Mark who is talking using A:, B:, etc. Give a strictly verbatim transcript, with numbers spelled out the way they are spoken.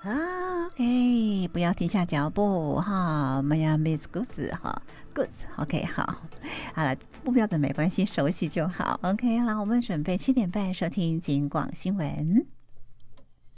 A: 啊，OK，不要停下脚步哈，我们要 miss goods 哈，goods，OK， 好，好了，不标准没关系，熟悉就好，OK，好，我们准备七点半收听警广新闻。